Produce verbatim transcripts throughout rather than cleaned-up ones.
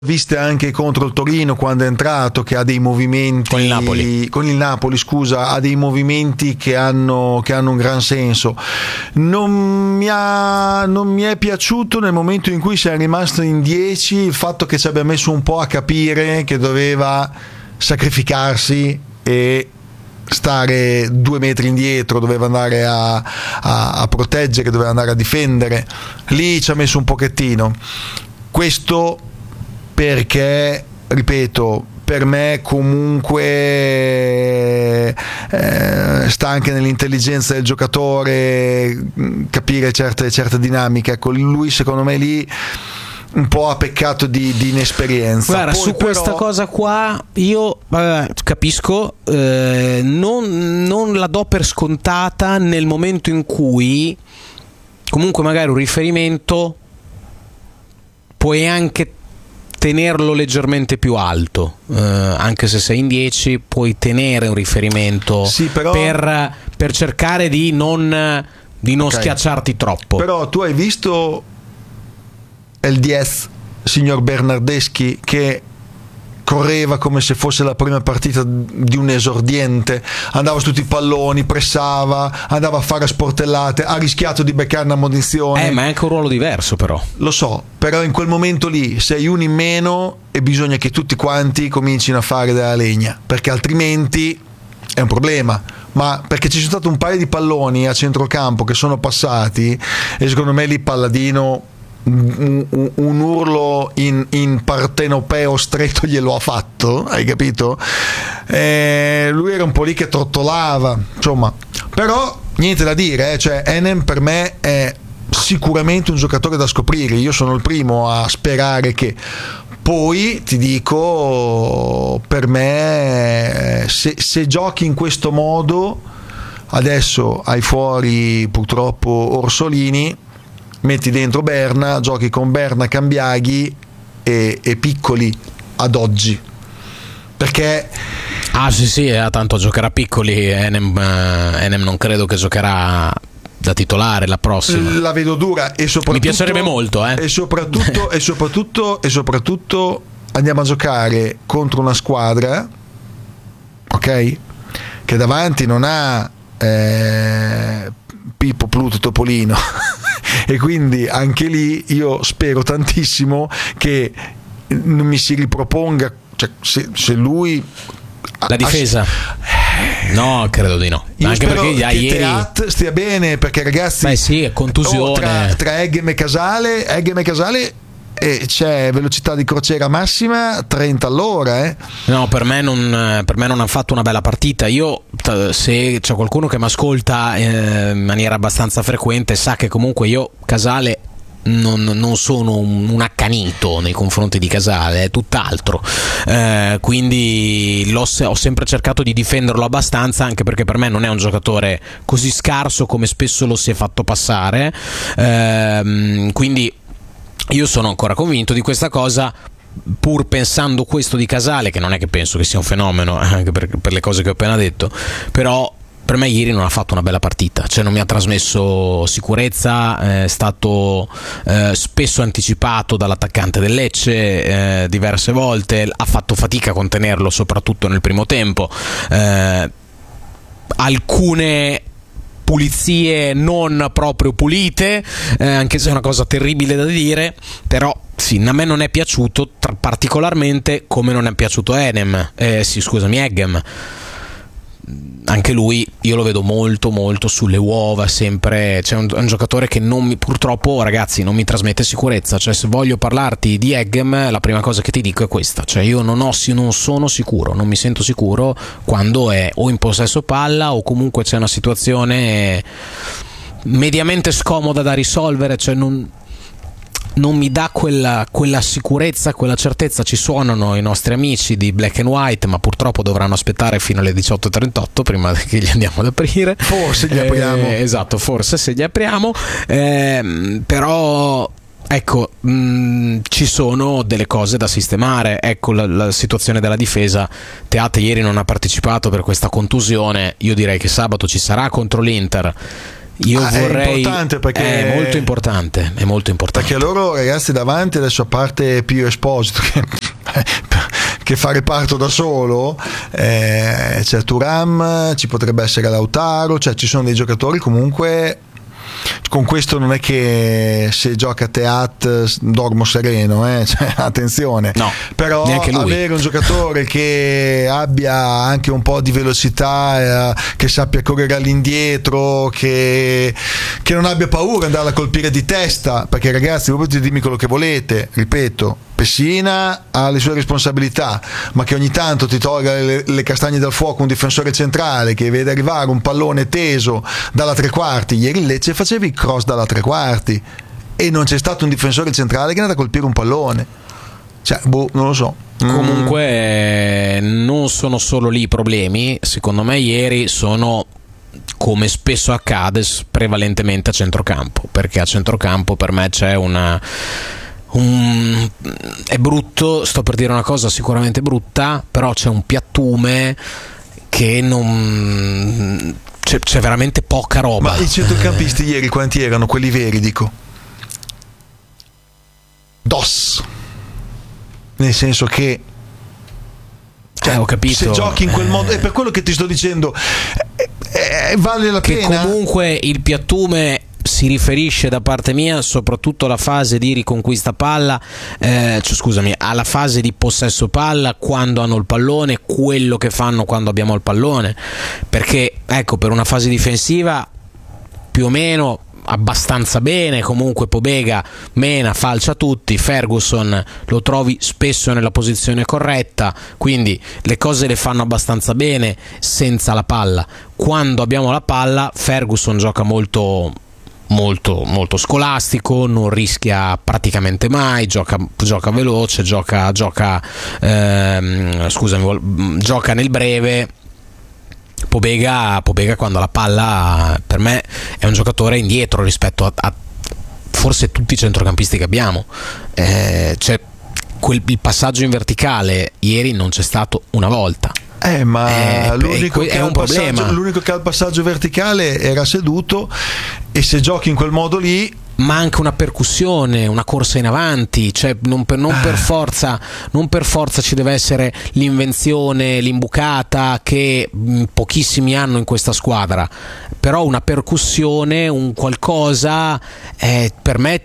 viste anche contro il Torino quando è entrato, che ha dei movimenti con il Napoli, con il Napoli scusa, ha dei movimenti che hanno, che hanno un gran senso. Non mi, ha, non mi è piaciuto nel momento in cui si è rimasto in dieci il fatto che ci abbia messo un po' a capire che doveva sacrificarsi e stare due metri indietro, doveva andare a, a, a proteggere, doveva andare a difendere. Lì ci ha messo un pochettino. Questo perché, ripeto, per me comunque eh, sta anche nell'intelligenza del giocatore capire certe, certe dinamiche. Ecco, lui secondo me lì un po' ha peccato di, di inesperienza. Guarda, Poi su però... questa cosa qua io eh, capisco, eh, non, non la do per scontata nel momento in cui comunque magari un riferimento puoi anche tenerlo leggermente più alto, eh, anche se sei in dieci puoi tenere un riferimento, sì, però... per, per cercare di non, di non okay. schiacciarti troppo. Però tu hai visto il diez, signor Bernardeschi, che correva come se fosse la prima partita di un esordiente, andava su tutti i palloni, pressava, andava a fare sportellate, ha rischiato di beccare una munizione. Eh, ma è anche un ruolo diverso, però. Lo so, però in quel momento lì sei uno in meno e bisogna che tutti quanti comincino a fare della legna, perché altrimenti è un problema. Ma perché ci sono stati un paio di palloni a centrocampo che sono passati e secondo me lì Palladino Un, un, un urlo in, in partenopeo stretto glielo ha fatto, hai capito? Eh, lui era un po' lì che trottolava, insomma, però niente da dire, eh? Cioè Enem per me è sicuramente un giocatore da scoprire. Io sono il primo a sperare che poi ti dico, per me se, se giochi in questo modo adesso hai fuori purtroppo Orsolini, metti dentro Berna, giochi con Berna, Cambiaghi e, e Piccoli ad oggi, perché ah sì sì, tanto giocherà Piccoli. Enem, Enem non credo che giocherà da titolare la prossima, la vedo dura e soprattutto mi piacerebbe molto eh. e soprattutto e soprattutto e soprattutto andiamo a giocare contro una squadra, ok, che davanti non ha eh, Pippo, Pluto, Topolino e quindi anche lì io spero tantissimo che non mi si riproponga, cioè se, se lui la difesa ha... no, credo di no. Io anche spero perché che ieri Teat stia bene, perché ragazzi, beh sì, è contusione. oh, tra, tra Eggem e Casale Eggem e Casale e c'è velocità di crociera massima trenta all'ora eh. No, per me non per me non ha fatto una bella partita. Io, se c'è qualcuno che mi ascolta eh, in maniera abbastanza frequente, sa che comunque io Casale non, non sono un, un accanito nei confronti di Casale, è tutt'altro, eh, quindi l'ho, ho sempre cercato di difenderlo abbastanza, anche perché per me non è un giocatore così scarso come spesso lo si è fatto passare, eh, quindi io sono ancora convinto di questa cosa, pur pensando questo di Casale, che non è che penso che sia un fenomeno anche per, per le cose che ho appena detto, però per me ieri non ha fatto una bella partita, cioè non mi ha trasmesso sicurezza, è stato eh, spesso anticipato dall'attaccante del Lecce eh, diverse volte, ha fatto fatica a contenerlo soprattutto nel primo tempo, eh, alcune pulizie non proprio pulite, eh, anche se è una cosa terribile da dire, però sì, a me non è piaciuto tra, particolarmente come non è piaciuto Enem, eh, sì, scusami, Eggem. Anche lui io lo vedo molto molto sulle uova, sempre, cioè un, un giocatore che non mi, purtroppo ragazzi non mi trasmette sicurezza, cioè se voglio parlarti di Eggem la prima cosa che ti dico è questa, cioè io non, ho, non sono sicuro, non mi sento sicuro quando è o in possesso palla o comunque c'è una situazione mediamente scomoda da risolvere, cioè non non mi dà quella, quella sicurezza, quella certezza. Ci suonano i nostri amici di Black and White, ma purtroppo dovranno aspettare fino alle diciotto e trentotto prima che li andiamo ad aprire. Forse li apriamo. Eh, esatto, forse se li apriamo. Eh, però ecco, mh, ci sono delle cose da sistemare. Ecco la, la situazione della difesa. Teat ieri non ha partecipato per questa contusione. Io direi che sabato ci sarà contro l'Inter. Io ah, vorrei. È importante perché è molto importante, è molto importante. Perché loro ragazzi davanti, adesso a parte Pio Esposito che, che fa reparto da solo, eh, c'è Thuram, ci potrebbe essere Lautaro, cioè ci sono dei giocatori comunque. Con questo non è che se gioca Teat dormo sereno, eh? Cioè, attenzione, no, però avere un giocatore che abbia anche un po' di velocità, eh, che sappia correre all'indietro, che, che non abbia paura di andare a colpire di testa, perché ragazzi voi potete dirmi quello che volete, ripeto, Pessina ha le sue responsabilità, ma che ogni tanto ti tolga le, le castagne dal fuoco un difensore centrale che vede arrivare un pallone teso dalla tre quarti. Ieri in Lecce facevi il cross dalla tre quarti e non c'è stato un difensore centrale che è andato a colpire un pallone, cioè boh, non lo so. Comunque mm. non sono solo lì i problemi, secondo me ieri sono, come spesso accade, prevalentemente a centrocampo, perché a centrocampo per me c'è una Un, è brutto, sto per dire una cosa sicuramente brutta, però c'è un piattume che non c'è, c'è veramente poca roba. Ma i centrocampisti ieri quanti erano? Quelli veri, dico. Dos. Nel senso che cioè, eh, ho capito. Se giochi in quel modo, è per quello che ti sto dicendo, eh, eh, vale la che pena. Comunque il piattume si riferisce da parte mia soprattutto alla fase di riconquista palla, eh, cioè, scusami, alla fase di possesso palla quando hanno il pallone, quello che fanno quando abbiamo il pallone, perché ecco, per una fase difensiva più o meno abbastanza bene, comunque Pobega mena, falcia tutti, Ferguson lo trovi spesso nella posizione corretta, quindi le cose le fanno abbastanza bene senza la palla. Quando abbiamo la palla Ferguson gioca molto molto molto scolastico, non rischia praticamente mai, gioca, gioca veloce, gioca gioca ehm, scusami, gioca nel breve. Pobega, Pobega quando ha la palla per me è un giocatore indietro rispetto a, a forse tutti i centrocampisti che abbiamo, eh, cioè quel, il passaggio in verticale ieri non c'è stato una volta. Eh, ma eh, l'unico, è, che è un problema. L'unico che ha il passaggio verticale era seduto, e se giochi in quel modo lì manca una percussione, una corsa in avanti, cioè non per, non per forza non per forza ci deve essere l'invenzione, l'imbucata che mh, pochissimi hanno in questa squadra, però una percussione, un qualcosa, eh, per me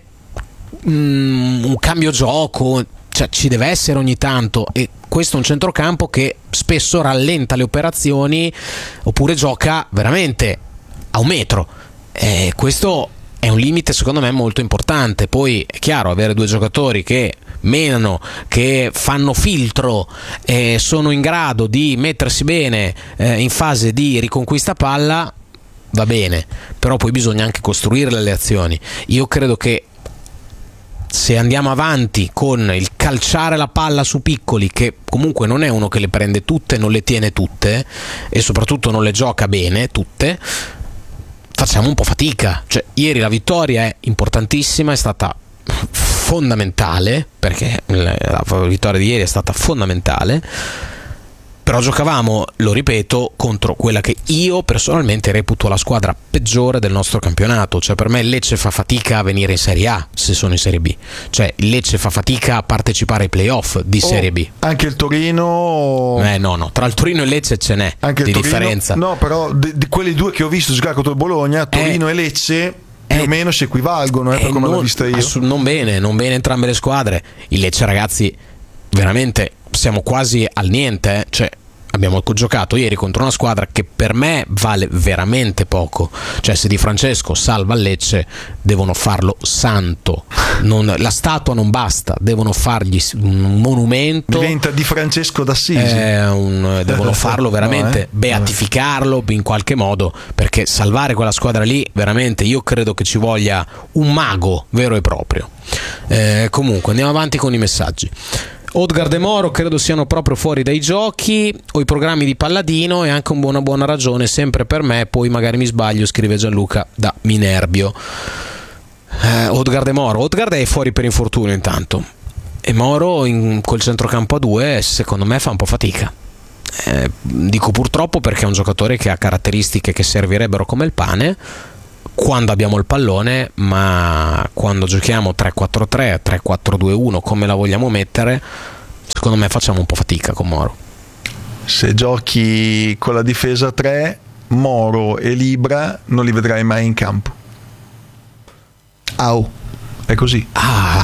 mh, un cambio gioco, cioè ci deve essere ogni tanto, e questo è un centrocampo che spesso rallenta le operazioni oppure gioca veramente a un metro, e questo è un limite secondo me molto importante. Poi è chiaro, avere due giocatori che menano, che fanno filtro e sono in grado di mettersi bene eh, in fase di riconquista palla va bene, però poi bisogna anche costruire le azioni. Io credo che se andiamo avanti con il calciare la palla su Piccoli, che comunque non è uno che le prende tutte, non le tiene tutte e soprattutto non le gioca bene tutte, facciamo un po' fatica. Cioè, ieri la vittoria è importantissima, è stata fondamentale, perché la vittoria di ieri è stata fondamentale, però giocavamo, lo ripeto, contro quella che io personalmente reputo la squadra peggiore del nostro campionato. Cioè, per me il Lecce fa fatica a venire in Serie A se sono in Serie B, cioè il Lecce fa fatica a partecipare ai playoff di oh, Serie B. Anche il Torino, eh no no tra il Torino e il Lecce ce n'è anche di Torino, differenza. No, però di, di quelli due che ho visto giocare contro il Bologna, Torino eh, e Lecce più eh, o meno si equivalgono, eh, per come l'ho vista io. Assu- non bene, non bene entrambe le squadre. Il Lecce, ragazzi, veramente siamo quasi al niente, eh. Cioè abbiamo giocato ieri contro una squadra che per me vale veramente poco. Cioè, se Di Francesco salva il Lecce devono farlo santo, non, la statua non basta, devono fargli un monumento, diventa Di Francesco d'Assisi, eh, un, devono farlo veramente, no, eh? beatificarlo in qualche modo, perché salvare quella squadra lì veramente io credo che ci voglia un mago vero e proprio. Eh, comunque andiamo avanti con i messaggi. Odgard e Moro credo siano proprio fuori dai giochi o i programmi di Palladino, e anche una buona ragione sempre per me, poi magari mi sbaglio, scrive Gianluca da Minerbio. eh, Odgard e Moro Odgard è fuori per infortunio intanto, e Moro in, col centrocampo a due secondo me fa un po' fatica, eh, dico purtroppo perché è un giocatore che ha caratteristiche che servirebbero come il pane, quando abbiamo il pallone, ma quando giochiamo tre quattro tre, tre quattro due uno, come la vogliamo mettere, secondo me facciamo un po' fatica con Moro. Se giochi con la difesa tre, Moro e Libra non li vedrai mai in campo. Au, è così. Ah,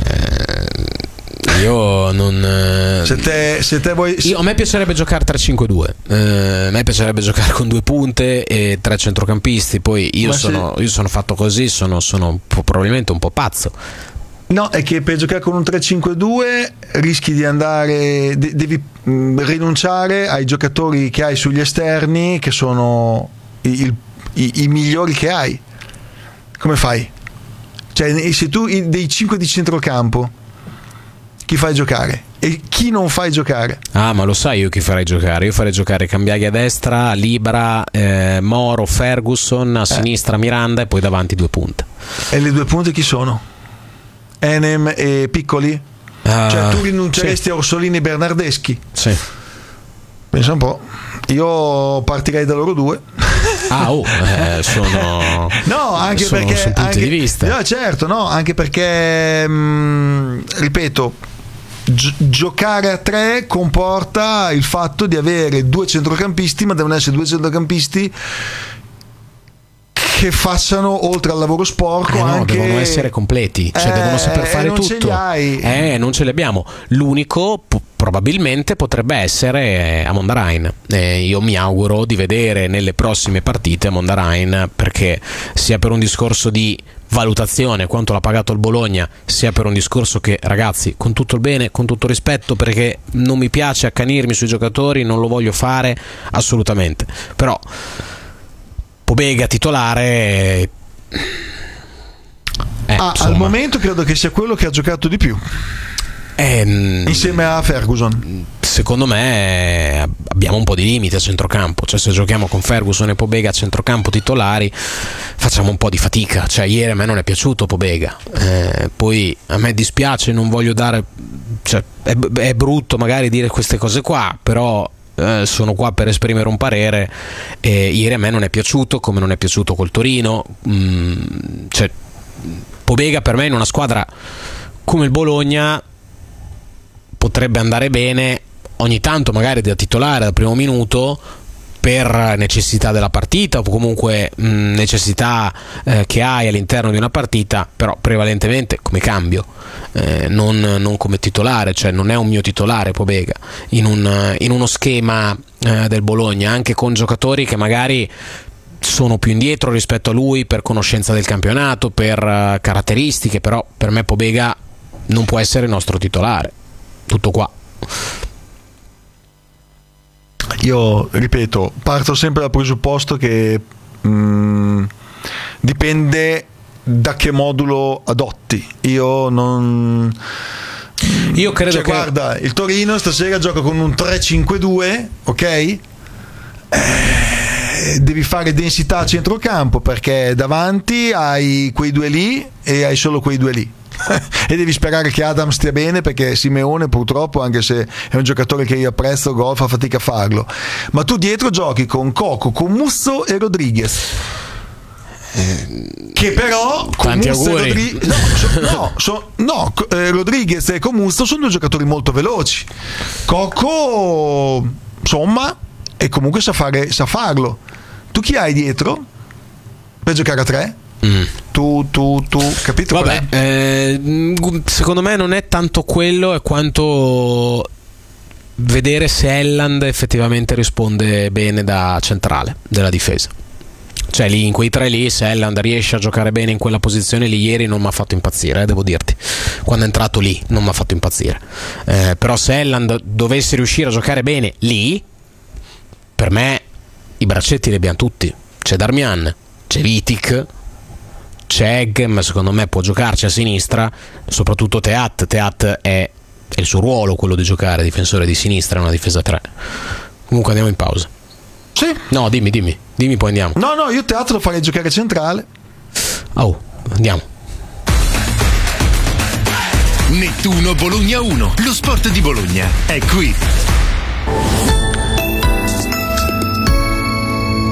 io non. Se te, se te vuoi. Io, a me piacerebbe giocare tre cinque due. Eh, a me piacerebbe giocare con due punte e tre centrocampisti. Poi io, sono, se... io sono fatto così, sono, sono probabilmente un po' pazzo. No, è che per giocare con un tre cinque due rischi di andare, de- devi mh, rinunciare ai giocatori che hai sugli esterni, che sono i, il, i, i migliori che hai. Come fai? Cioè, se tu dei cinque di centrocampo, chi fai giocare? E chi non fai giocare? Ah, ma lo sai io chi farei giocare? Io farei giocare Cambiaghi a destra, Libra, eh, Moro, Ferguson, a eh. sinistra Miranda e poi davanti due punte. E le due punte chi sono? Enem e Piccoli? Uh, cioè tu rinunceresti sì. a Orsolini e Bernardeschi? Sì. Pensa un po'. Io partirei da loro due. Ah, oh, eh, sono no, anche sono, perché sono punti anche, di vista. No, certo, no, anche perché mh, ripeto, gi- giocare a tre comporta il fatto di avere due centrocampisti, ma devono essere due centrocampisti che facciano, oltre al lavoro sporco, eh no, anche devono essere completi, cioè eh, devono saper fare non tutto. Ce li hai. Eh, non ce li abbiamo. L'unico p- probabilmente potrebbe essere Amondarain. Eh, io mi auguro di vedere nelle prossime partite Amondarain, perché sia per un discorso di valutazione quanto l'ha pagato il Bologna, sia per un discorso che, ragazzi, con tutto il bene, con tutto il rispetto, perché non mi piace accanirmi sui giocatori, non lo voglio fare assolutamente, però Pobega titolare eh, ah, al momento credo che sia quello che ha giocato di più eh, insieme a Ferguson. Secondo me abbiamo un po' di limiti a centrocampo, cioè se giochiamo con Ferguson e Pobega a centrocampo titolari facciamo un po' di fatica. Cioè ieri a me non è piaciuto Pobega, eh, poi a me dispiace, non voglio dare, cioè, è, è brutto magari dire queste cose qua, però Eh, sono qua per esprimere un parere. Eh, ieri a me non è piaciuto, come non è piaciuto col Torino. Mm, cioè, Pobega per me in una squadra come il Bologna potrebbe andare bene ogni tanto, magari da titolare dal primo minuto, per necessità della partita o comunque mh, necessità eh, che hai all'interno di una partita, però prevalentemente come cambio, eh, non, non come titolare. Cioè non è un mio titolare Pobega in, un, in uno schema eh, del Bologna, anche con giocatori che magari sono più indietro rispetto a lui per conoscenza del campionato, per uh, caratteristiche, però per me Pobega non può essere il nostro titolare. Tutto qua. Io ripeto, parto sempre dal presupposto che mh, dipende da che modulo adotti. Io non Io credo cioè, che guarda, il Torino stasera gioca con un tre cinque due, ok? Eh, devi fare densità a centrocampo, perché davanti hai quei due lì e hai solo quei due lì. E devi sperare che Adam stia bene, perché Simeone purtroppo, anche se è un giocatore che io apprezzo, gol fa fatica a farlo. Ma tu dietro giochi con Coco, con Musso e Rodriguez, che però con Musso e Rodriguez, no, so, no, so, no eh, Rodriguez e con Musso sono due giocatori molto veloci. Coco insomma, e comunque sa fare, sa farlo. Tu chi hai dietro per giocare a tre? Mm. Tu, tu, tu, capito? Vabbè, eh, secondo me non è tanto quello, è quanto vedere se Elland effettivamente risponde bene da centrale della difesa. Cioè lì in quei tre lì, se Elland riesce a giocare bene in quella posizione lì, ieri non mi ha fatto impazzire, eh, devo dirti. Quando è entrato lì non mi ha fatto impazzire, eh, però se Elland dovesse riuscire a giocare bene lì, per me i braccetti li abbiamo tutti. C'è Darmian, c'è Vitic, c'è Egg, ma secondo me può giocarci a sinistra, soprattutto Teat. Teat è, è il suo ruolo quello di giocare difensore di sinistra in una difesa tre. Comunque andiamo in pausa. Sì. No, dimmi, dimmi, dimmi poi andiamo. No, no, io Teat lo farei giocare centrale. Oh, andiamo. Nettuno Bologna uno, lo sport di Bologna è qui.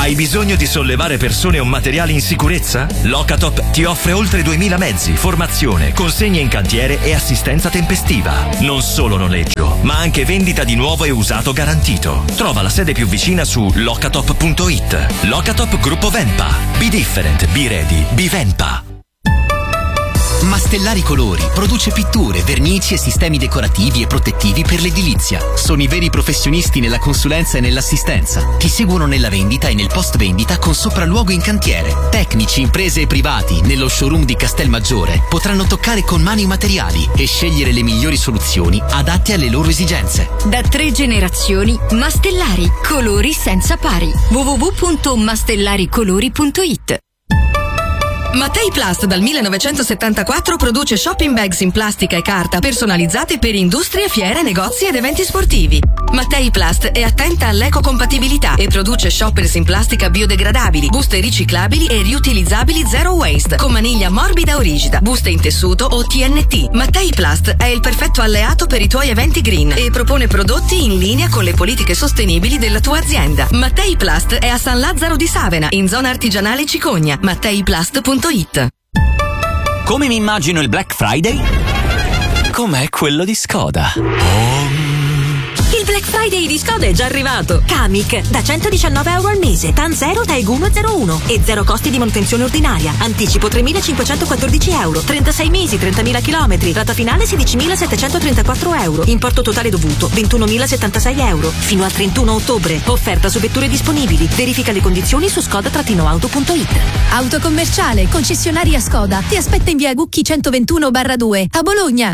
Hai bisogno di sollevare persone o materiali in sicurezza? Locatop ti offre oltre duemila mezzi, formazione, consegne in cantiere e assistenza tempestiva. Non solo noleggio, ma anche vendita di nuovo e usato garantito. Trova la sede più vicina su locatop punto it. Locatop Gruppo Venpa. Be different, be ready, be Venpa. Mastellari Colori produce pitture, vernici e sistemi decorativi e protettivi per l'edilizia. Sono i veri professionisti nella consulenza e nell'assistenza. Ti seguono nella vendita e nel post vendita con sopralluogo in cantiere. Tecnici, imprese e privati nello showroom di Castelmaggiore potranno toccare con mano i materiali e scegliere le migliori soluzioni adatte alle loro esigenze. Da tre generazioni, Mastellari, colori senza pari. w w w punto mastellaricolori punto it. Mattei Plast dal millenovecentosettantaquattro produce shopping bags in plastica e carta personalizzate per industrie, fiere, negozi ed eventi sportivi. Mattei Plast è attenta all'ecocompatibilità e produce shoppers in plastica biodegradabili, buste riciclabili e riutilizzabili zero waste, con maniglia morbida o rigida, buste in tessuto o T N T. Mattei Plast è il perfetto alleato per i tuoi eventi green e propone prodotti in linea con le politiche sostenibili della tua azienda. Mattei Plast è a San Lazzaro di Savena, in zona artigianale Cicogna. mattei plast punto it. Come mi immagino il Black Friday? Com'è quello di Skoda. Il Black Friday di Skoda è già arrivato. Kamiq da centodiciannove euro al mese, TAN zero, TAEG uno e zero uno e zero costi di manutenzione ordinaria. Anticipo tremilacinquecentoquattordici euro, trentasei mesi, trentamila chilometri. Rata finale sedicimilasettecentotrentaquattro euro. Importo totale dovuto ventunomilasettantasei euro. Fino al trentuno ottobre. Offerta su vetture disponibili. Verifica le condizioni su skoda auto punto it. Autocommerciale, concessionaria Skoda. Ti aspetta in via Gucchi centoventuno barra due a Bologna.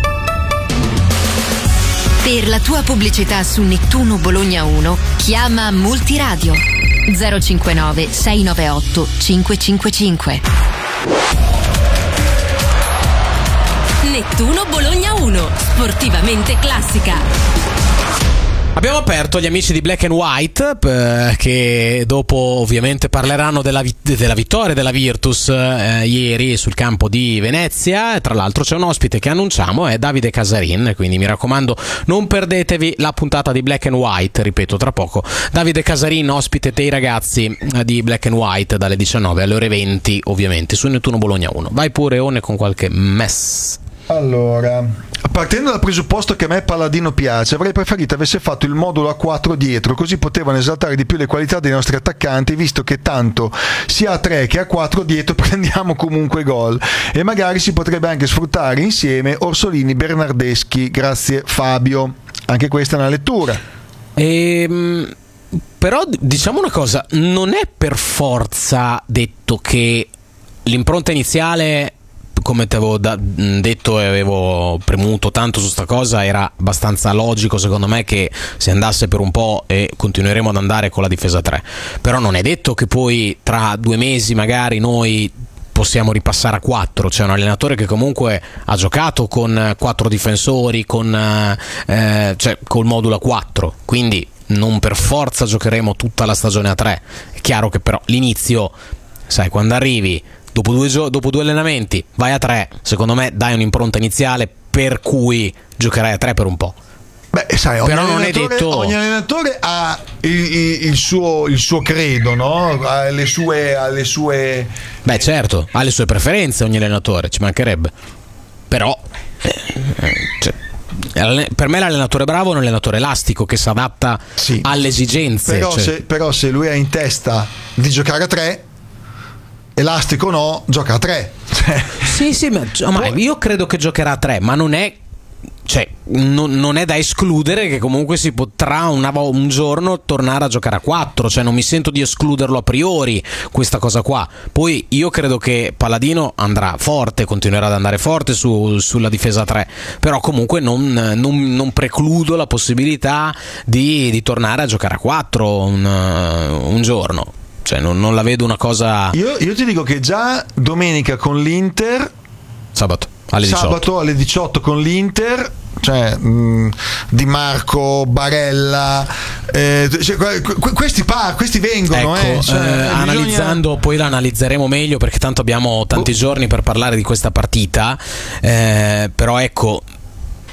Per la tua pubblicità su Nettuno Bologna uno, chiama Multiradio zero cinquantanove sei novantotto cinquecentocinquantacinque. Nettuno Bologna uno, sportivamente classica. Abbiamo aperto gli amici di Black and White eh, che dopo ovviamente parleranno della, vi- della vittoria della Virtus eh, ieri sul campo di Venezia. Tra l'altro c'è un ospite che annunciamo, è Davide Casarin, quindi mi raccomando non perdetevi la puntata di Black and White, ripeto tra poco. Davide Casarin, ospite dei ragazzi eh, di Black and White dalle diciannove alle ore venti ovviamente su Nettuno Bologna uno. Vai pure One con qualche mess. Allora, partendo dal presupposto che a me Palladino piace, avrei preferito avesse fatto il modulo a quattro dietro, così potevano esaltare di più le qualità dei nostri attaccanti, visto che tanto sia a tre che a quattro dietro prendiamo comunque gol, e magari si potrebbe anche sfruttare insieme Orsolini, Bernardeschi. Grazie Fabio. Anche questa è una lettura. Ehm, però diciamo una cosa, non è per forza detto che l'impronta iniziale, come ti avevo da- detto e avevo premuto tanto su sta cosa, era abbastanza logico secondo me che si andasse per un po' e continueremo ad andare con la difesa tre, però non è detto che poi tra due mesi magari noi possiamo ripassare a quattro. C'è un allenatore che comunque ha giocato con quattro difensori, con eh, cioè col modulo a quattro, quindi non per forza giocheremo tutta la stagione a tre. È chiaro che però l'inizio, sai, quando arrivi dopo due, gio- dopo due allenamenti vai a tre, secondo me dai un'impronta iniziale per cui giocherai a tre per un po'. Beh, sai, ogni però non è allenatore, detto... ogni allenatore ha il, il, il, suo, il suo credo, no? Ha le sue, ha le sue... Beh, certo, ha le sue preferenze ogni allenatore, ci mancherebbe. Però eh, cioè, per me l'allenatore bravo è un allenatore elastico che si adatta sì, alle esigenze. Però, cioè... se, però se lui ha in testa di giocare a tre, elastico no, gioca a tre. Sì, sì, ma, ma io credo che giocherà a tre, ma non è, cioè, non, non è da escludere che comunque si potrà una, un giorno tornare a giocare a quattro, cioè non mi sento di escluderlo a priori questa cosa qua. Poi io credo che Palladino andrà forte, continuerà ad andare forte su, sulla difesa tre, però comunque non, non, non precludo la possibilità di, di tornare a giocare a quattro un, un giorno. Cioè non, non la vedo una cosa. Io, io ti dico che già domenica con l'Inter, sabato alle diciotto, sabato alle diciotto con l'Inter, cioè mh, Di Marco, Barella, eh, cioè, questi par, questi vengono. Ecco, eh, cioè, eh, bisogna... analizzando, poi la analizzeremo meglio perché tanto abbiamo tanti oh. giorni per parlare di questa partita. Eh, però ecco,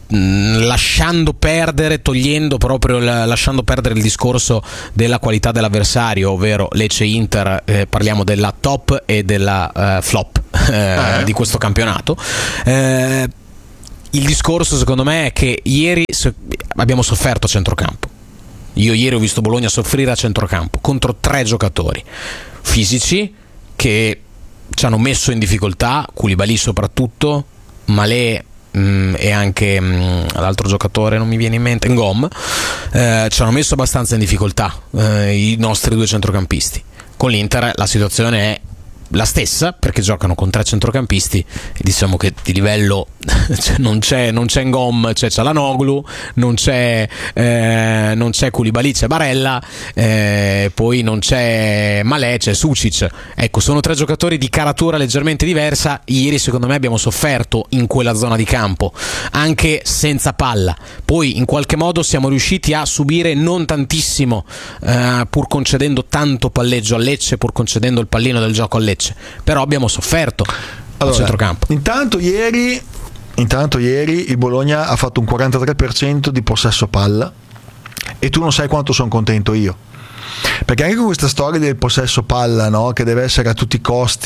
lasciando perdere, togliendo proprio lasciando perdere il discorso della qualità dell'avversario, ovvero Lecce-Inter, eh, parliamo della top e della uh, flop eh, di questo campionato. Eh, il discorso secondo me è che ieri abbiamo sofferto a centrocampo. Io ieri ho visto Bologna soffrire a centrocampo contro tre giocatori fisici che ci hanno messo in difficoltà, Koulibaly soprattutto, Malé mh, e anche mh, l'altro giocatore non mi viene in mente, Ngom, eh, ci hanno messo abbastanza in difficoltà eh, i nostri due centrocampisti. Con l'Inter la situazione è la stessa, perché giocano con tre centrocampisti e diciamo che di livello cioè non c'è non c'è Ngom, c'è Çalhanoğlu, non c'è eh, non c'è Koulibaly, c'è Barella, eh, poi non c'è Malé, c'è Sučić. Ecco, sono tre giocatori di caratura leggermente diversa. Ieri secondo me abbiamo sofferto in quella zona di campo anche senza palla, poi in qualche modo siamo riusciti a subire non tantissimo, eh, pur concedendo tanto palleggio a Lecce, pur concedendo il pallino del gioco a Lecce, però abbiamo sofferto al allora, centrocampo. Intanto ieri, intanto ieri il Bologna ha fatto un quarantatré per cento di possesso palla e tu non sai quanto sono contento io, perché anche con questa storia del possesso palla, no, che deve essere a tutti i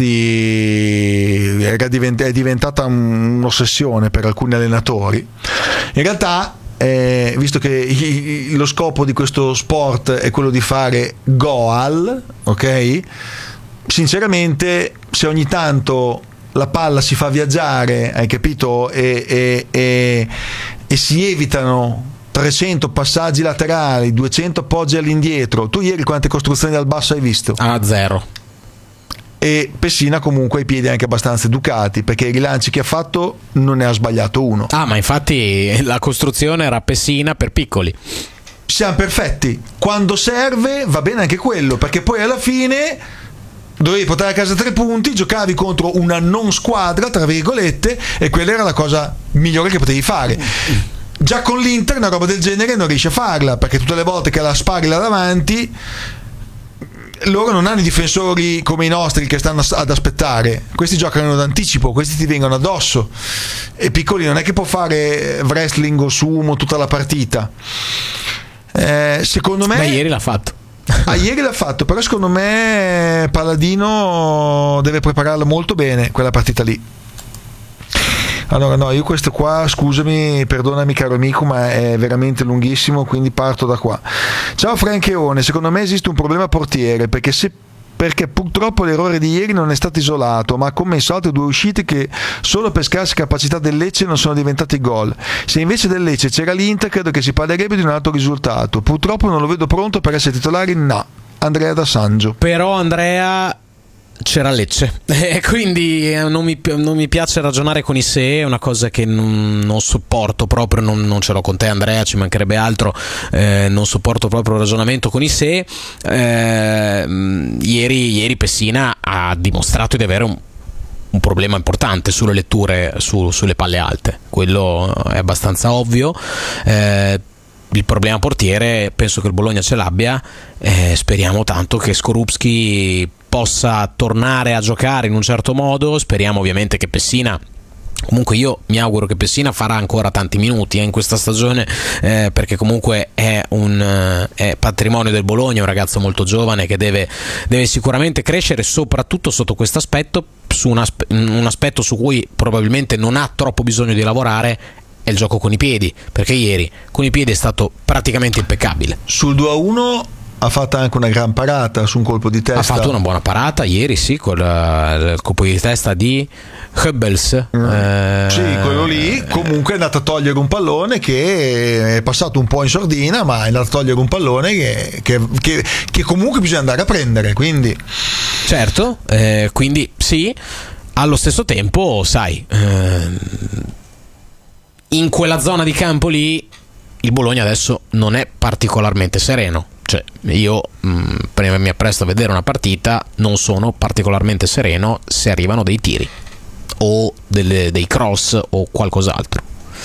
costi, è diventata un'ossessione per alcuni allenatori. In realtà Eh, visto che lo scopo di questo sport è quello di fare goal, ok? Sinceramente, se ogni tanto la palla si fa viaggiare, hai capito, e, e, e, e si evitano trecento passaggi laterali, duecento appoggi all'indietro. Tu ieri quante costruzioni dal basso hai visto? A zero. E Pessina comunque ha i piedi anche abbastanza educati, perché i rilanci che ha fatto non ne ha sbagliato uno. Ah, ma infatti la costruzione era Pessina per piccoli. Siamo perfetti. Quando serve va bene anche quello, perché poi alla fine dovevi portare a casa tre punti, giocavi contro una non squadra, tra virgolette, e quella era la cosa migliore che potevi fare. Già con l'Inter una roba del genere non riesci a farla, perché tutte le volte che la spari là davanti loro non hanno i difensori come i nostri che stanno ad aspettare, questi giocano d'anticipo, questi ti vengono addosso, e Piccoli non è che può fare wrestling o sumo tutta la partita. Eh, secondo me Beh, ieri l'ha fatto. Ah, ieri l'ha fatto, però secondo me Palladino deve prepararla molto bene quella partita lì. Allora no, io questo qua, scusami, perdonami caro amico, ma è veramente lunghissimo, quindi parto da qua. Ciao Francheone, secondo me esiste un problema portiere, perché se perché purtroppo l'errore di ieri non è stato isolato, ma ha commesso altre due uscite che solo per scarse capacità del Lecce non sono diventati gol. Se invece del Lecce c'era l'Inter, credo che si parlerebbe di un altro risultato. Purtroppo non lo vedo pronto per essere titolare, no. Andrea da Sangio. Però Andrea, c'era Lecce e quindi non mi, non mi piace ragionare con i se, è una cosa che non, non sopporto proprio, non, non ce l'ho con te Andrea, ci mancherebbe altro, eh, non sopporto proprio il ragionamento con i se. eh, ieri, ieri Pessina ha dimostrato di avere un, un problema importante sulle letture su, sulle palle alte, quello è abbastanza ovvio. eh, Il problema portiere penso che il Bologna ce l'abbia, eh, speriamo tanto che Skorupski possa tornare a giocare in un certo modo, speriamo ovviamente che Pessina, comunque io mi auguro che Pessina farà ancora tanti minuti eh, in questa stagione, eh, perché comunque è un è patrimonio del Bologna, è un ragazzo molto giovane che deve, deve sicuramente crescere, soprattutto sotto questo aspetto, su un, aspe- un aspetto su cui probabilmente non ha troppo bisogno di lavorare, è il gioco con i piedi, perché ieri con i piedi è stato praticamente impeccabile. Sul due a uno ha fatto anche una gran parata su un colpo di testa. Ha fatto una buona parata ieri, sì, con il colpo di testa di Hubbels. Mm. Eh, sì, quello lì. Comunque è andato a togliere un pallone che è passato un po' in sordina, ma è andato a togliere un pallone che, che, che, che comunque bisogna andare a prendere. Quindi, certo, eh, quindi sì, allo stesso tempo, sai, eh, in quella zona di campo lì il Bologna adesso non è particolarmente sereno. Cioè, io mh, prima mi appresto a vedere una partita, non sono particolarmente sereno se arrivano dei tiri o delle, dei cross o qualcos'altro.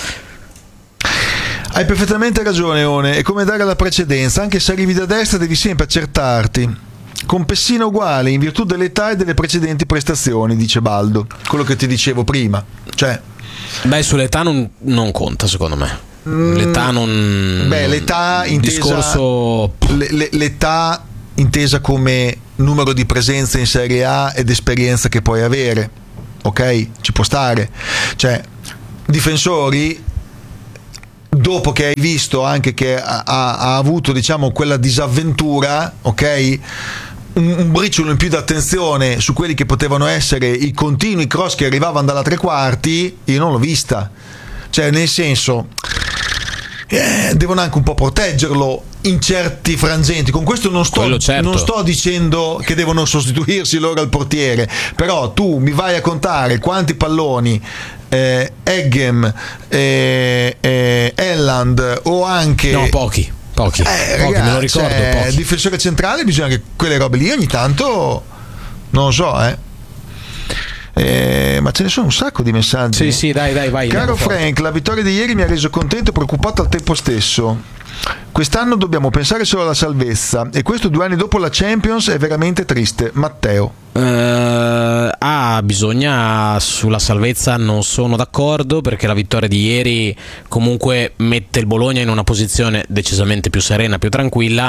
Hai perfettamente ragione, One, è come dare la precedenza, anche se arrivi da destra devi sempre accertarti. Con Pessina uguale, in virtù dell'età e delle precedenti prestazioni, dice Baldo, quello che ti dicevo prima. Cioè, Beh, sull'età non, non conta secondo me. L'età non. Beh, l'età intesa. Discorso. L'età intesa come numero di presenze in Serie A ed esperienza che puoi avere. Ok? Ci può stare. Cioè, difensori, dopo che hai visto anche che ha, ha, ha avuto, diciamo, quella disavventura, ok? Un, un briciolo in più di attenzione su quelli che potevano essere i continui cross che arrivavano dalla tre quarti, io non l'ho vista. Cioè, nel senso, eh, devono anche un po' proteggerlo in certi frangenti. Con questo non sto, certo. non sto dicendo che devono sostituirsi loro al portiere, però tu mi vai a contare quanti palloni eh, Eggem, eh, eh, Elland o anche no pochi pochi, eh, pochi ragazzi, me lo ricordo, cioè, pochi. Difensore centrale bisogna che quelle robe lì ogni tanto, non lo so, eh Eh, ma ce ne sono un sacco di messaggi. Sì, sì, dai, dai, vai. Caro Frank, la vittoria di ieri mi ha reso contento e preoccupato al tempo stesso. Quest'anno dobbiamo pensare solo alla salvezza e questo due anni dopo la Champions è veramente triste. Matteo. Uh, ah, bisogna, sulla salvezza non sono d'accordo, perché la vittoria di ieri comunque mette il Bologna in una posizione decisamente più serena, più tranquilla.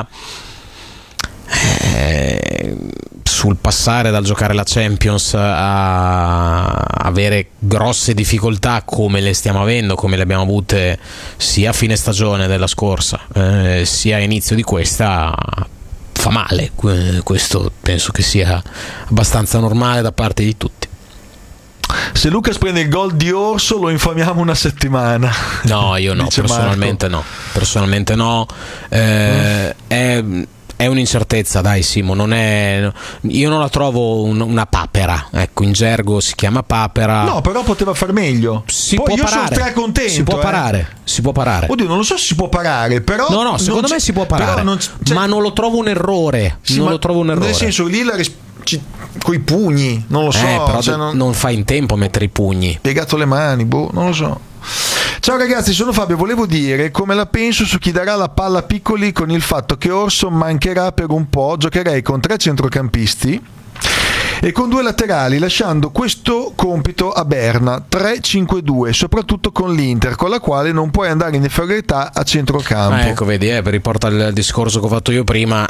Eh, sul passare dal giocare la Champions a avere grosse difficoltà come le stiamo avendo, come le abbiamo avute sia a fine stagione della scorsa eh, sia a inizio di questa, fa male. Questo penso che sia abbastanza normale da parte di tutti. Se Lucas prende il gol di Orso lo infamiamo una settimana. No, io no, personalmente Marco. no personalmente no eh, mm. è È un'incertezza, dai Simo, non è, io non la trovo un, una papera, ecco, in gergo si chiama papera. No, però poteva far meglio. Si Poi può io parare. sono stracontento. Si può eh. parare, si può parare. Oddio, non lo so se si può parare, però No, no, secondo me si può parare. Non cioè, ma non lo trovo un errore, sì, non lo trovo un errore. Nel senso, lì la ris- ci, coi pugni, non lo so, eh, però cioè, de- non... non fai in tempo a mettere i pugni. Piegato le mani, boh, non lo so. Ciao ragazzi, sono Fabio, volevo dire come la penso su chi darà la palla a Piccoli con il fatto che Orso mancherà per un po'. Giocherei con tre centrocampisti e con due laterali, lasciando questo compito a Berna, tre cinque due, soprattutto con l'Inter, con la quale non puoi andare in inferiorità a centrocampo. Ah, ecco, vedi, eh, riporta il discorso che ho fatto io prima.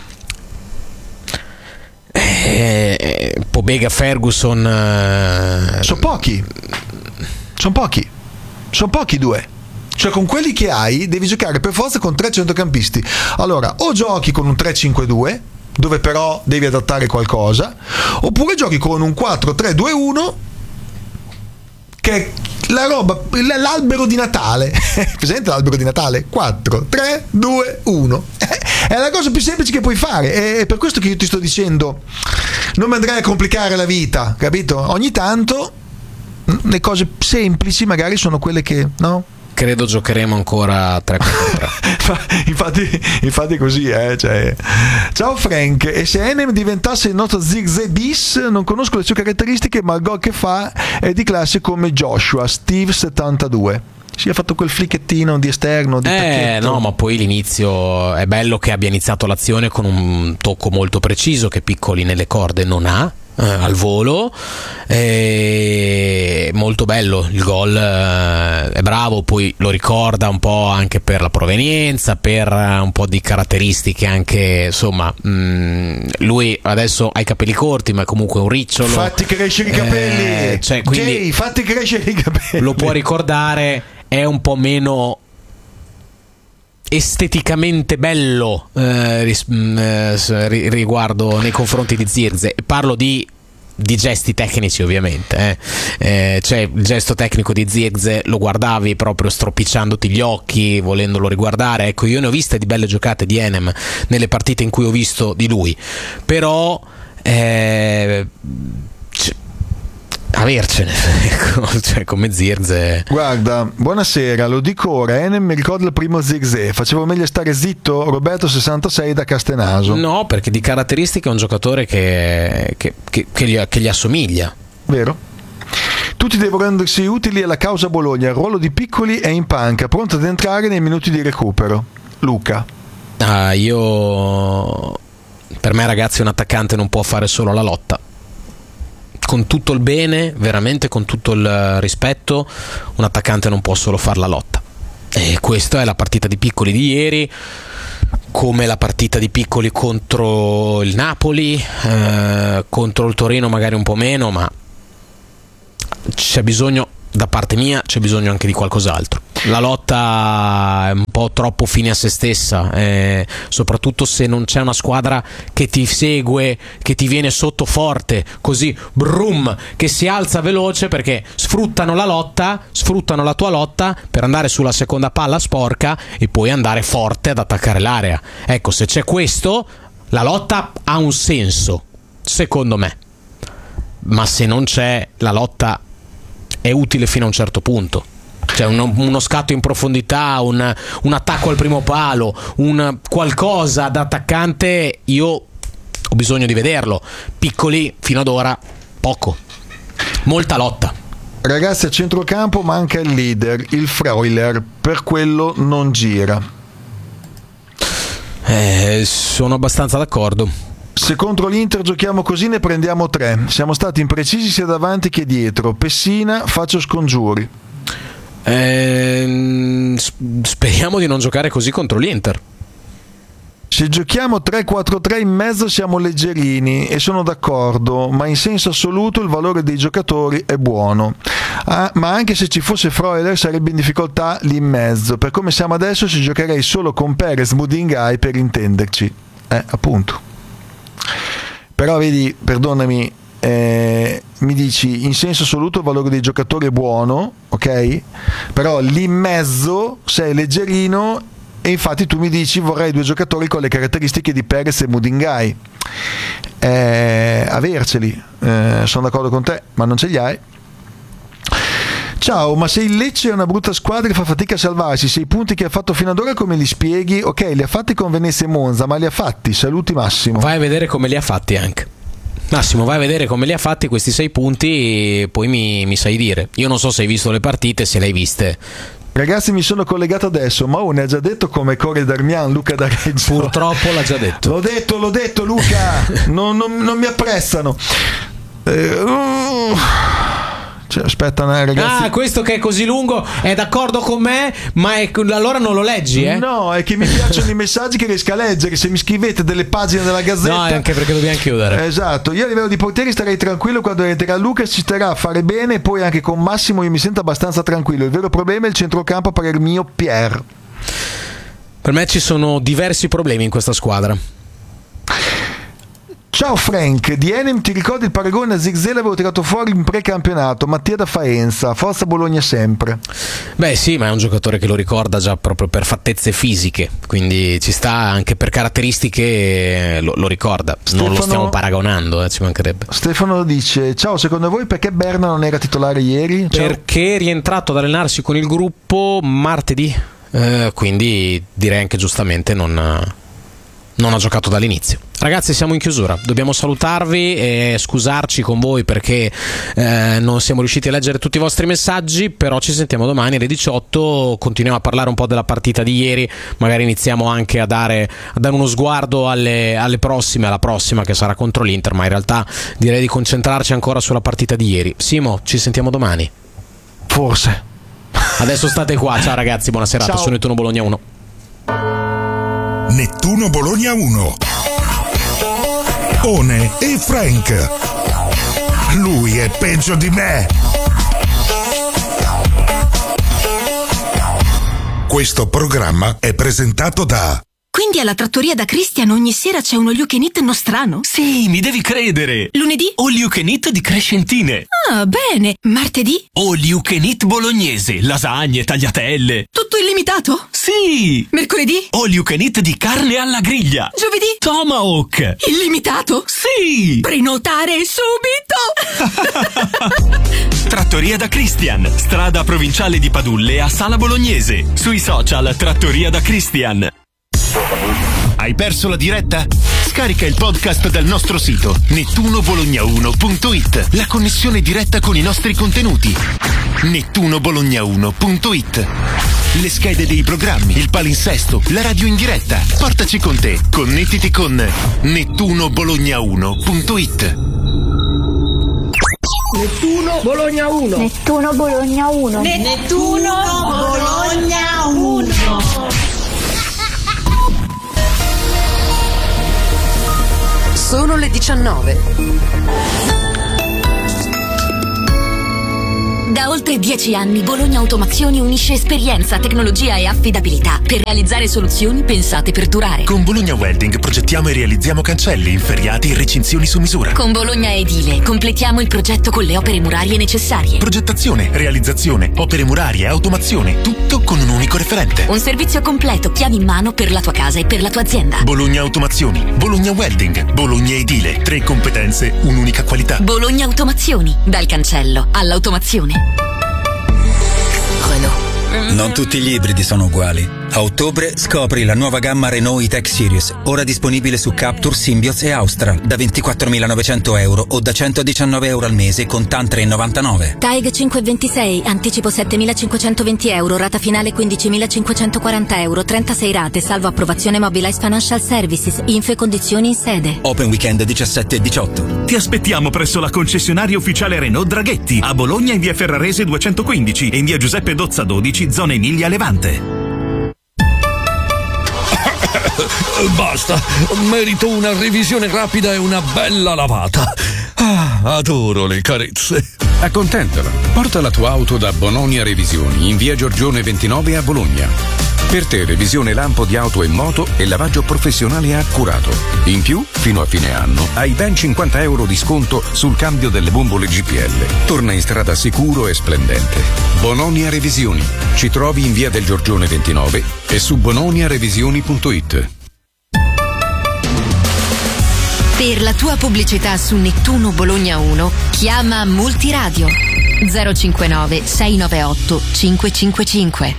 Eh, Pobega, Ferguson eh... sono pochi sono pochi sono pochi due, cioè con quelli che hai devi giocare per forza con tre centrocampisti. Allora o giochi con un tre cinque due dove però devi adattare qualcosa, oppure giochi con un quattro tre due uno che è la roba, l'albero di Natale. Presente l'albero di Natale? quattro tre due uno è la cosa più semplice che puoi fare, è per questo che io ti sto dicendo non mi andrei a complicare la vita, capito? Ogni tanto le cose semplici magari sono quelle che, no? Credo giocheremo ancora tre quattro tre. infatti, infatti è così, eh? Cioè... Ciao Frank, e se Enem diventasse il noto Zirkzee bis? Non conosco le sue caratteristiche, ma il gol che fa è di classe come Joshua Steve settantadue. Si è fatto quel flicchettino di esterno di eh tacchetto. No, ma poi l'inizio è bello che abbia iniziato l'azione con un tocco molto preciso che Piccoli nelle corde non ha. Eh, al volo, eh, molto bello il gol, eh, è bravo, poi lo ricorda un po' anche per la provenienza, per uh, un po' di caratteristiche anche, insomma, mh, lui adesso ha i capelli corti ma è comunque un ricciolo, fatti crescere i capelli, eh, cioè, quindi Jay, fatti crescere i capelli, lo può ricordare, è un po' meno esteticamente bello eh, ris- eh, riguardo nei confronti di Zirkzee. Parlo di, di gesti tecnici ovviamente eh. Eh, cioè il gesto tecnico di Zirkzee lo guardavi proprio stropicciandoti gli occhi volendolo riguardare. Ecco, io ne ho viste di belle giocate di Enem nelle partite in cui ho visto di lui, però eh, c- avercene, cioè come Zirkzee. Guarda, buonasera, lo dico ora, Enem mi ricorda il primo Zirkzee, facevo meglio stare zitto. Roberto sessantasei da Castenaso. No, perché di caratteristiche è un giocatore che, che, che, che, gli, che gli assomiglia. Vero? Tutti devono rendersi utili alla causa Bologna, il ruolo di Piccoli è in panca, pronto ad entrare nei minuti di recupero. Luca. Ah, io per me ragazzi un attaccante non può fare solo la lotta. con tutto il bene, veramente con tutto il rispetto, un attaccante non può solo far la lotta. E questa è la partita di Piccoli di ieri, come la partita di Piccoli contro il Napoli, eh, contro il Torino magari un po' meno, ma c'è bisogno, da parte mia c'è bisogno anche di qualcos'altro. La lotta è un po' troppo fine a se stessa, eh, soprattutto se non c'è una squadra che ti segue, che ti viene sotto forte, così brum, che si alza veloce, perché sfruttano la lotta, sfruttano la tua lotta per andare sulla seconda palla sporca e poi andare forte ad attaccare l'area. Ecco, se c'è questo, la lotta ha un senso, secondo me. Ma se non c'è, la lotta è utile fino a un certo punto. Cioè uno, uno scatto in profondità, un, un attacco al primo palo, un qualcosa da attaccante, io ho bisogno di vederlo. Piccoli fino ad ora poco, molta lotta. Ragazzi, a centrocampo manca il leader, il Freuler, per quello non gira. Eh, sono abbastanza d'accordo. Se contro l'Inter giochiamo così ne prendiamo tre. Siamo stati imprecisi sia davanti che dietro. Pessina, faccio scongiuri. Eh, speriamo di non giocare così contro l'Inter. Se giochiamo tre quattro tre in mezzo siamo leggerini e sono d'accordo, ma in senso assoluto il valore dei giocatori è buono. Ah, ma anche se ci fosse Freuler sarebbe in difficoltà lì in mezzo. Per come siamo adesso si giocherei solo con Perez, Mudingai, per intenderci. Eh, appunto. Però vedi, perdonami, eh, mi dici in senso assoluto il valore dei giocatori è buono, ok? Però lì in mezzo sei leggerino e infatti tu mi dici vorrei due giocatori con le caratteristiche di Perez e Mudingai. Eh, averceli, eh, sono d'accordo con te, ma non ce li hai. Ciao, ma se il Lecce è una brutta squadra e fa fatica a salvarsi, se i punti che ha fatto fino ad ora come li spieghi? Ok, li ha fatti con Venezia e Monza, ma li ha fatti, saluti Massimo. Vai a vedere come li ha fatti anche. Massimo, vai a vedere come li ha fatti questi sei punti e poi mi, mi sai dire. Io non so se hai visto le partite, se le hai viste. Ragazzi, mi sono collegato adesso, ma uno ha già detto come Core Darmian, Luca da Reggio. Purtroppo l'ha già detto. L'ho detto, l'ho detto Luca, non, non, non mi apprezzano. Eh, uh. Cioè, aspetta, no, ragazzi. Ah, questo che è così lungo è d'accordo con me, ma è, allora non lo leggi, eh? No, è che mi piacciono i messaggi che riesco a leggere. Se mi scrivete delle pagine della Gazzetta. No, anche perché dobbiamo chiudere. Esatto. Io a livello di portieri starei tranquillo quando entrerà Luca, ci starà a fare bene. E poi anche con Massimo io mi sento abbastanza tranquillo. Il vero problema è il centrocampo, a parer mio, Pierre. Per me ci sono diversi problemi in questa squadra. Ciao Frank, di Enem ti ricordi il paragone a Zirkzee l'avevo tirato fuori in precampionato, Mattia da Faenza, forza Bologna sempre. Beh sì, ma è un giocatore che lo ricorda già proprio per fattezze fisiche, quindi ci sta anche per caratteristiche, lo, lo ricorda. Stefano, non lo stiamo paragonando, eh, ci mancherebbe. Stefano dice, ciao, secondo voi perché Berna non era titolare ieri? Ciao. Perché è rientrato ad allenarsi con il gruppo martedì, eh, quindi direi anche giustamente non... non ha giocato dall'inizio. Ragazzi, siamo in chiusura, dobbiamo salutarvi e scusarci con voi perché eh, non siamo riusciti a leggere tutti i vostri messaggi, però ci sentiamo domani alle diciotto, continuiamo a parlare un po' della partita di ieri, magari iniziamo anche a dare, a dare uno sguardo alle, alle prossime, alla prossima che sarà contro l'Inter, ma in realtà direi di concentrarci ancora sulla partita di ieri. Simo, ci sentiamo domani? Forse. Adesso state qua, ciao ragazzi, buona serata, ciao. Su Nettuno Bologna uno. Nettuno Bologna uno. One e Frank. Lui è peggio di me. Questo programma è presentato da... Quindi alla trattoria da Christian ogni sera c'è un all you can eat nostrano? Sì, mi devi credere. Lunedì? All you can eat di Crescentine. Ah, bene. Martedì? All you can eat bolognese, lasagne, tagliatelle. Tutto illimitato? Sì. Mercoledì? All you can eat di carne alla griglia. Giovedì? Tomahawk. Illimitato? Sì. Prenotare subito! Trattoria da Christian, strada provinciale di Padulle a Sala Bolognese. Sui social Trattoria da Christian. Hai perso la diretta? Scarica il podcast dal nostro sito nettuno bologna uno punto it. La connessione diretta con i nostri contenuti. nettuno bologna uno punto it. Le schede dei programmi, il palinsesto, la radio in diretta. Portaci con te. Connettiti con nettuno bologna uno punto it. Nettuno Bologna uno. Nettuno Bologna uno. Nettuno Bologna uno. Sono le diciannove. Da oltre dieci anni Bologna Automazioni unisce esperienza, tecnologia e affidabilità per realizzare soluzioni pensate per durare. Con Bologna Welding progettiamo e realizziamo cancelli, inferriati e recinzioni su misura. Con Bologna Edile completiamo il progetto con le opere murarie necessarie. Progettazione, realizzazione, opere murarie, automazione, tutto con un unico referente. Un servizio completo, chiavi in mano per la tua casa e per la tua azienda. Bologna Automazioni, Bologna Welding, Bologna Edile. Tre competenze, un'unica qualità. Bologna Automazioni, dal cancello all'automazione. Non tutti gli ibridi sono uguali. A ottobre scopri la nuova gamma Renault E-Tech Series, ora disponibile su Captur, Symbioz e Austral, da ventiquattromilanovecento euro o da centodiciannove euro al mese con TAN tre virgola novantanove. TAEG cinque virgola ventisei, anticipo settemilacinquecentoventi euro, rata finale quindicimilacinquecentoquaranta euro, trentasei rate, salvo approvazione Mobilize Financial Services, info e condizioni in sede. Open weekend diciassette e diciotto. Ti aspettiamo presso la concessionaria ufficiale Renault Draghetti, a Bologna in via Ferrarese duecentoquindici e in via Giuseppe Dozza dodici, zona Emilia Levante. Basta, merito una revisione rapida e una bella lavata. Ah, adoro le carezze. Accontentala. Porta la tua auto da Bononia Revisioni in via Giorgione ventinove a Bologna. Per te revisione lampo di auto e moto e lavaggio professionale accurato. In più, fino a fine anno, hai ben cinquanta euro di sconto sul cambio delle bombole G P L. Torna in strada sicuro e splendente. Bononia Revisioni. Ci trovi in via del Giorgione ventinove e su bononiarevisioni punto it. Per la tua pubblicità su Nettuno Bologna uno, chiama Multiradio zero cinquantanove sei nove otto cinque cinque cinque.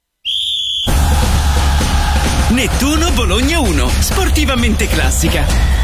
Nettuno Bologna uno, sportivamente classica.